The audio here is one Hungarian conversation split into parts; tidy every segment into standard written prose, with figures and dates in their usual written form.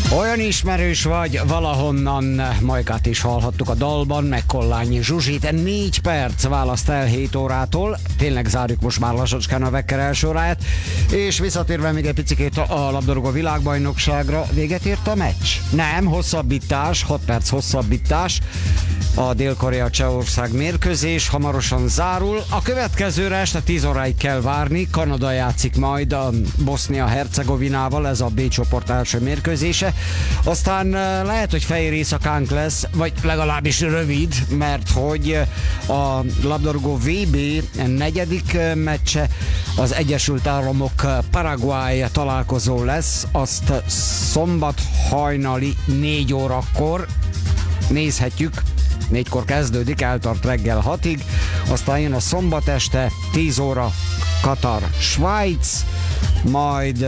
Olyan ismerős vagy, valahonnan Majkát is hallhattuk a dalban, meg Kollányi Zsuzsit. 4 perc választ el 7 órától. Tényleg zárjuk most már lassacskán a Vekker első óráját. És visszatérve még egy picikét a labdarúgó világbajnokságra, véget ért a meccs? Nem, hosszabbítás, 6 perc hosszabbítás. A Dél-Korea-Csehország mérkőzés hamarosan zárul. A következőre este 10 óráig kell várni. Kanada játszik majd a Bosznia-Hercegovinával, ez a B csoport első mérkőzése. Aztán lehet, hogy fehér éjszakánk lesz, vagy legalábbis rövid, mert hogy a labdarúgó VB negyedik meccse az Egyesült Államok Paraguay találkozó lesz. Azt szombat hajnali 4 órakor nézhetjük. 4-kor kezdődik, eltart reggel 6-ig, aztán jön a szombat este 10 óra Katar, Svájc, majd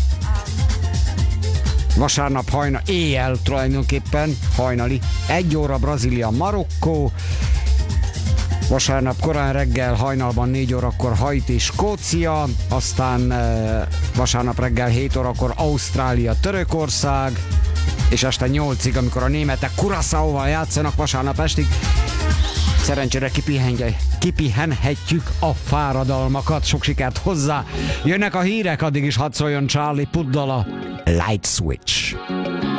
vasárnap éjjel tulajdonképpen, hajnali 1 óra Brazília, Marokkó, vasárnap korán reggel hajnalban 4 órakor Haiti, Skócia, aztán vasárnap reggel 7 órakor Ausztrália, Törökország, és este 8-ig, amikor a németek Curaçaóval játszanak vasárnap estig. Szerencsére kipihenhetjük a fáradalmakat, sok sikert hozzá. Jönnek a hírek, addig is hadd szóljon Charlie Puth dala, Light Switch.